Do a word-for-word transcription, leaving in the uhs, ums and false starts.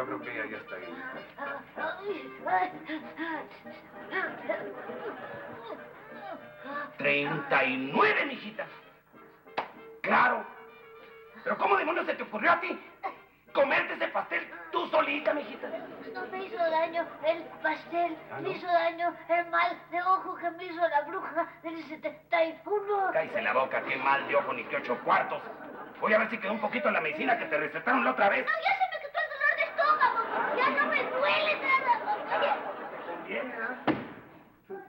yo creo que ella ya está ahí. Treinta y nueve, mijita. Claro. ¿Pero cómo demonios se te ocurrió a ti comerte ese pastel tú solita, mijita? No me hizo daño el pastel, ¿Ah, no? Me hizo daño el mal de ojo que me hizo la bruja del setenta y uno. Cállese la boca, qué mal de ojo ni qué ocho cuartos. Voy a ver si quedó un poquito en la medicina que te recetaron la otra vez. No, ya se me quitó el dolor de estómago. Ya no